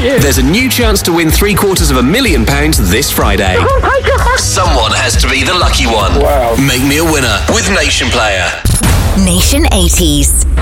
you. There's a new chance to win £750,000 this Friday. Oh my God. Someone has to be the lucky one. Wow. Make me a winner with Nation Player. Nation 80s.